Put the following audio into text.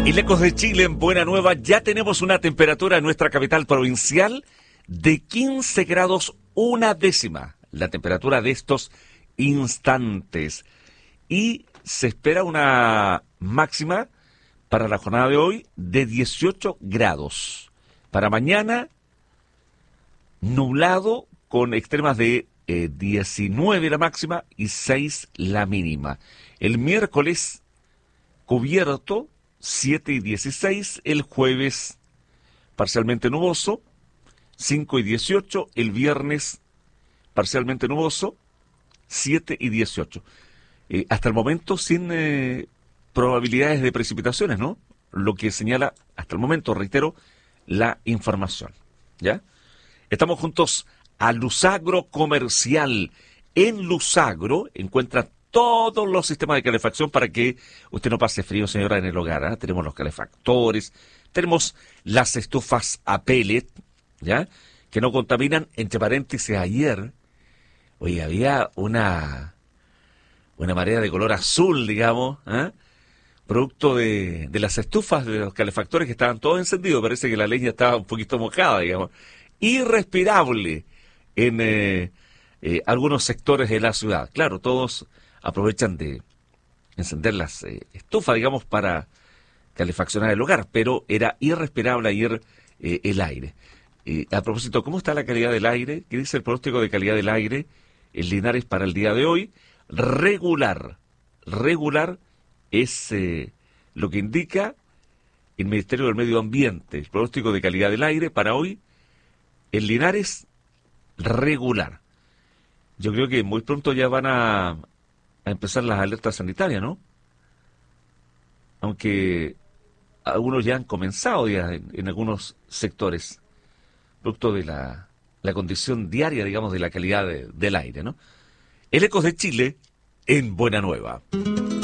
En Ecos de Chile, en Buena Nueva, ya tenemos una temperatura en nuestra capital provincial de 15 grados una décima, la temperatura de estos instantes. Y se espera una máxima para la jornada de hoy de 18 grados. Para mañana, nublado con extremas de 19 la máxima y 6 la mínima. El miércoles, cubierto, 7 y 16, el jueves parcialmente nuboso, 5 y 18, el viernes parcialmente nuboso, 7 y 18. Hasta el momento sin probabilidades de precipitaciones, ¿no? Lo que señala, hasta el momento, reitero, la información, ¿ya? Estamos juntos a Lusagro Comercial. En Lusagro encuentra todos los sistemas de calefacción para que usted no pase frío, señora, en el hogar, ¿eh? Tenemos los calefactores, tenemos las estufas a pellet, ¿ya? Que no contaminan. Entre paréntesis, ayer, oye, había una marea de color azul, digamos, ¿eh? Producto de las estufas de los calefactores que estaban todos encendidos. Parece que la leña estaba un poquito mojada, digamos. Irrespirable en algunos sectores de la ciudad. Claro, todos aprovechan de encender las estufas, digamos, para calefaccionar el hogar, pero era irrespirable ayer el aire. A propósito, ¿cómo está la calidad del aire? ¿Qué dice el pronóstico de calidad del aire en Linares para el día de hoy? Regular. Regular es lo que indica el Ministerio del Medio Ambiente. El pronóstico de calidad del aire para hoy en Linares, regular. Yo creo que muy pronto ya van a empezar las alertas sanitarias, ¿no? Aunque algunos ya han comenzado ya en algunos sectores, producto de la condición diaria, digamos, de la calidad del aire, ¿no? El Ecos de Chile, en Buena Nueva.